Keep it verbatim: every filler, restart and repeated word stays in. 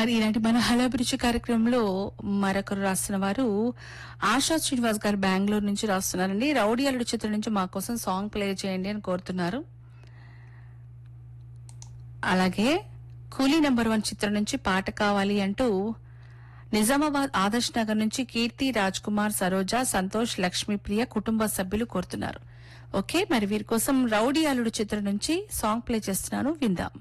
మరి ఇలాంటి మన హలాభిరుచి కార్యక్రమంలో మరొకరు రాస్తున్న వారు ఆశా శ్రీనివాస్ గారు బెంగళూరు నుంచి రాస్తున్నారండి. రౌడీ అల్లుడు చిత్రం నుంచి మా కోసం సాంగ్ ప్లే చేయండి అని కోరుతున్నారు. అలాగే కూలీ నెంబర్ వన్ చిత్రం నుంచి పాట కావాలి అంటూ నిజామాబాద్ ఆదర్శ్ నగర్ నుంచి కీర్తి, రాజ్ కుమార్, సరోజ, సంతోష్, లక్ష్మీప్రియ కుటుంబ సభ్యులు కోరుతున్నారు. ఓకే, మరి వీరి కోసం రౌడీ అల్లుడు చిత్రం నుంచి సాంగ్ ప్లే చేస్తున్నాను, విందాం.